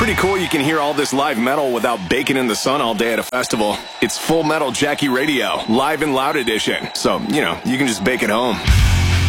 pretty cool you can hear all this live metal without baking in the sun all day at a festival. It's Full Metal Jackie Radio, live and loud edition. So, you can just bake at home.